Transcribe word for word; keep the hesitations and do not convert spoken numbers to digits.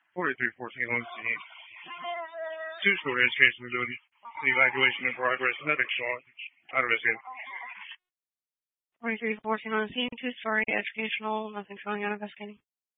forty-three fourteen on scene. Two-story education facility. The evacuation in progress. Nothing showing. Out of investigate. forty-three fourteen on scene. Two-story educational. Nothing showing. Out of investigating.